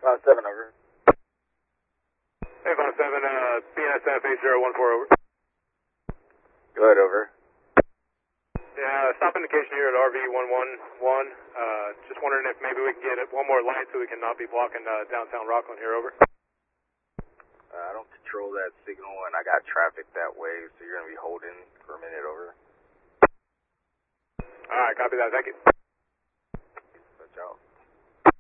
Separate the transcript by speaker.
Speaker 1: 7 over.
Speaker 2: Hey, 57, BNSF 8014 over.
Speaker 1: Go ahead, over.
Speaker 2: Yeah, stop indication here at RV111. Just wondering if maybe we can get one more light so we can not be blocking downtown Rockland here, over.
Speaker 1: I don't control that signal, and I got traffic that way, so you're going to be holding for a minute, over.
Speaker 2: Alright, copy that, thank you.